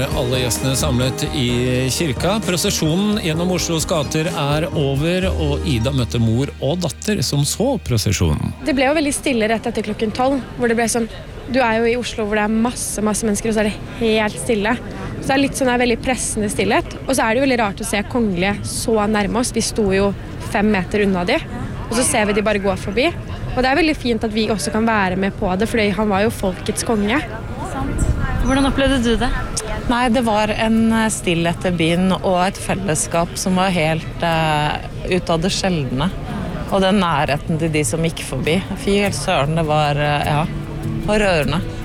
Alle gjestene samlet i kirka. Prosesjonen gjennom Oslos gater over, og Ida møtte mor og datter som så prosesjonen. Det ble jo veldig stille rett etter klokken 12, hvor det ble sånn, du jo i Oslo hvor det masse mennesker, og så det helt stille. Så det litt sånn veldig pressende stillhet, og så det jo veldig rart å se kongelige så nærme oss. Vi sto jo 5 meter unna de, og så ser vi de bare gå forbi. Og det veldig fint at vi også kan være med på det, fordi han var jo folkets konge. Hvordan opplevde du det? Nei, det var en stillhet i byen og et fellesskap som var helt ut av det sjeldne. Og den nærheten til de som gikk forbi. Fy helt søren, det var rørende.